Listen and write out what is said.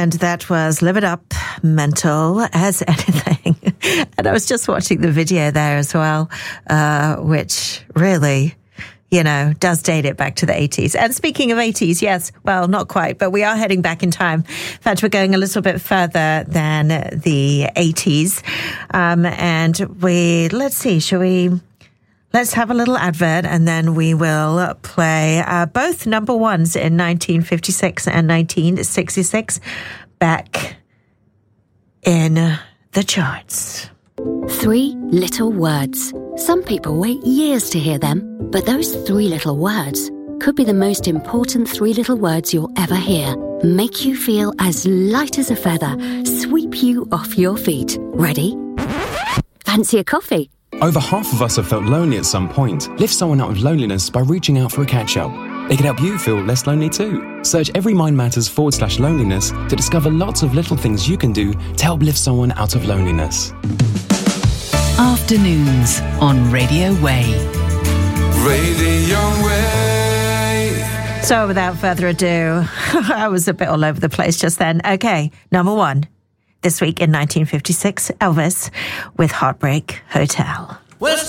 And that was Live It Up, Mental as Anything. And I was just watching the video there as well, which really, does date it back to the 80s. And speaking of 80s, yes, well, not quite, but we are heading back in time. In fact, we're going a little bit further than the 80s. And let's have a little advert and then we will play both number ones in 1956 and 1966 back in the charts. 3 little words. Some people wait years to hear them, but those 3 little words could be the most important 3 little words you'll ever hear. Make you feel as light as a feather, sweep you off your feet. Ready? Fancy a coffee? Over half of us have felt lonely at some point. Lift someone out of loneliness by reaching out for a catch-up. They can help you feel less lonely too. Search Every Mind Matters /loneliness to discover lots of little things you can do to help lift someone out of loneliness. Afternoons on Radio Way. Radio Way. So without further ado, I was a bit all over the place just then. Okay, number 1. This week in 1956, Elvis with Heartbreak Hotel.